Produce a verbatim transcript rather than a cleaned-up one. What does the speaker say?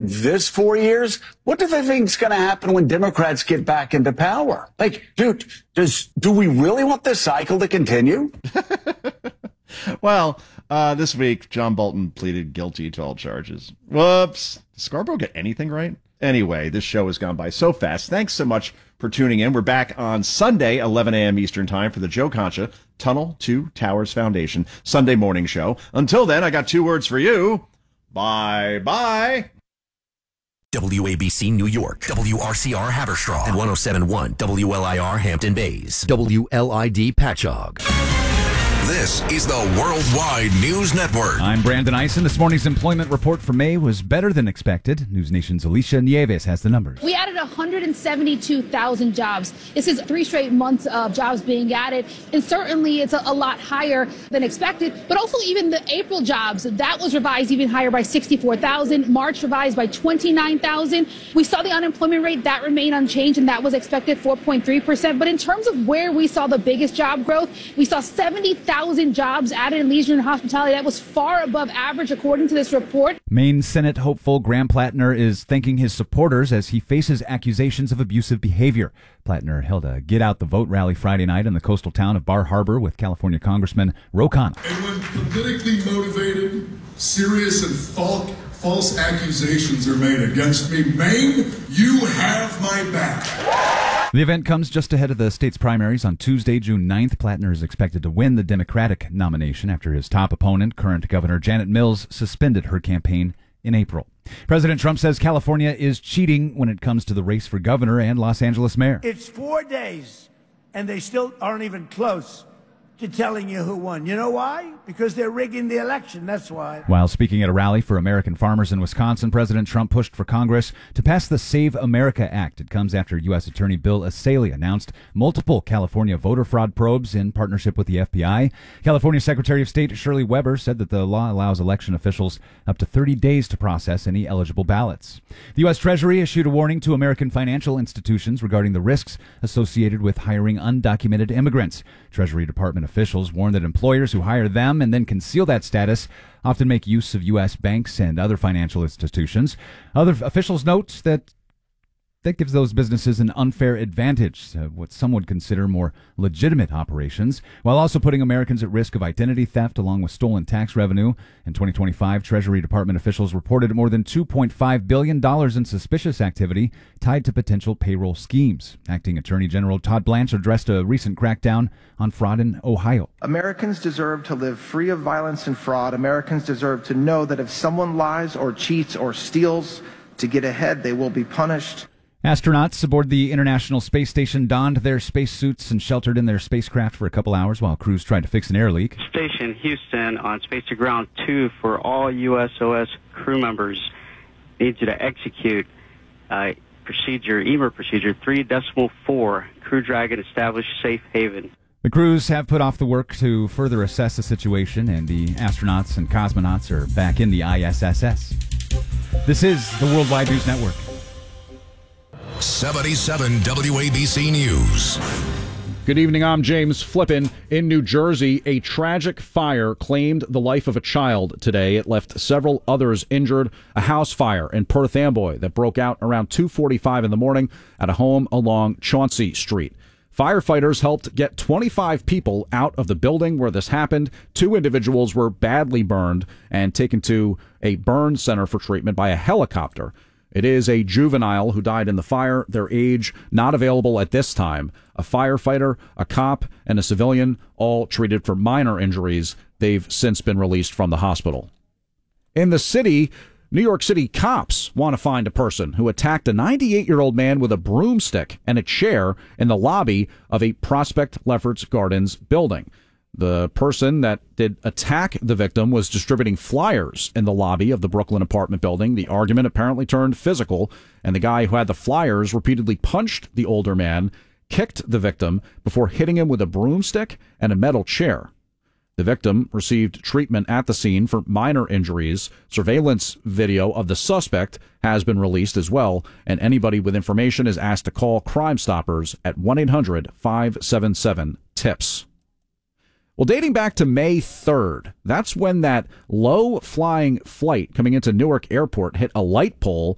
this four years, what do they think's going to happen when Democrats get back into power? Like, dude, does do we really want this cycle to continue? Well, uh, this week, John Bolton pleaded guilty to all charges. Whoops. Did Scarborough get anything right? Anyway, this show has gone by so fast. Thanks so much for tuning in. We're back on Sunday, eleven a.m. Eastern Time for the Joe Concha Tunnel to Towers Foundation Sunday morning show. Until then, I got two words for you. Bye-bye. W A B C New York, W R C R Haverstraw, and one oh seven point one W L I R Hampton Bays, W L I D Patchogue. This is the Worldwide News Network. I'm Brandon Eisen. This morning's employment report for May was better than expected. News Nation's Alicia Nieves has the numbers. We added one hundred seventy-two thousand jobs. This is three straight months of jobs being added, and certainly it's a, a lot higher than expected. But also even the April jobs, that was revised even higher by sixty-four thousand. March revised by twenty-nine thousand. We saw the unemployment rate, that remained unchanged, and that was expected four point three percent. But in terms of where we saw the biggest job growth, we saw seventy thousand jobs added in leisure and hospitality. That was far above average, according to this report. Maine Senate hopeful Graham Plattner is thanking his supporters as he faces accusations of abusive behavior. Plattner held a Get Out the Vote rally Friday night in the coastal town of Bar Harbor with California Congressman Ro Khanna. And when politically motivated, serious and false, false accusations are made against me, Maine, you have my back. The event comes just ahead of the state's primaries on Tuesday, June ninth. Plattner is expected to win the Democratic nomination after his top opponent, current Governor Janet Mills, suspended her campaign in April. President Trump says California is cheating when it comes to the race for governor and Los Angeles mayor. It's four days, and they still aren't even close to telling you who won. You know why? Because they're rigging the election. That's why. While speaking at a rally for American farmers in Wisconsin, President Trump pushed for Congress to pass the Save America Act. It comes after U S. Attorney Bill Asaley announced multiple California voter fraud probes in partnership with the F B I. California Secretary of State Shirley Weber said that the law allows election officials up to thirty days to process any eligible ballots. The U S. Treasury issued a warning to American financial institutions regarding the risks associated with hiring undocumented immigrants. Treasury Department officials warn that employers who hire them and then conceal that status often make use of U S banks and other financial institutions. Other officials note that that gives those businesses an unfair advantage, uh, what some would consider more legitimate operations, while also putting Americans at risk of identity theft along with stolen tax revenue. In twenty twenty-five, Treasury Department officials reported more than two point five billion dollars in suspicious activity tied to potential payroll schemes. Acting Attorney General Todd Blanche addressed a recent crackdown on fraud in Ohio. Americans deserve to live free of violence and fraud. Americans deserve to know that if someone lies or cheats or steals to get ahead, they will be punished. Astronauts aboard the International Space Station donned their spacesuits and sheltered in their spacecraft for a couple hours while crews tried to fix an air leak. Station Houston on Space to Ground two for all U S O S crew members. Need you to execute uh, procedure, E M R procedure three decimal four. Crew Dragon established safe haven. The crews have put off the work to further assess the situation, and the astronauts and cosmonauts are back in the I S S S. This is the Worldwide News Network. seventy-seven W A B C News. Good evening, I'm James Flippin. In New Jersey, a tragic fire claimed the life of a child today. It left several others injured. A house fire in Perth Amboy that broke out around two forty-five in the morning at a home along Chauncey Street. Firefighters helped get twenty-five people out of the building where this happened. Two individuals were badly burned and taken to a burn center for treatment by a helicopter. It is a juvenile who died in the fire, their age not available at this time. A firefighter, a cop, and a civilian, all treated for minor injuries. They've since been released from the hospital. In the city, New York City cops want to find a person who attacked a ninety-eight-year-old man with a broomstick and a chair in the lobby of a Prospect Lefferts Gardens building. The person that did attack the victim was distributing flyers in the lobby of the Brooklyn apartment building. The argument apparently turned physical, and the guy who had the flyers repeatedly punched the older man, kicked the victim before hitting him with a broomstick and a metal chair. The victim received treatment at the scene for minor injuries. Surveillance video of the suspect has been released as well, and anybody with information is asked to call Crime Stoppers at one eight hundred five seven seven TIPS. Well, dating back to May third, that's when that low-flying flight coming into Newark Airport hit a light pole